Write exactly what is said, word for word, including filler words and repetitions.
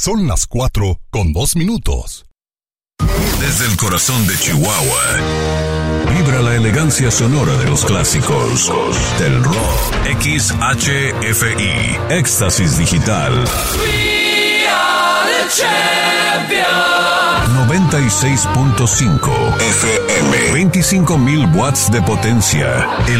Son las cuatro con dos minutos. Desde el corazón de Chihuahua, vibra la elegancia sonora de los clásicos del rock. X H F I, Éxtasis Digital. We are the champions. noventa y seis punto cinco F M, veinticinco mil watts de potencia. El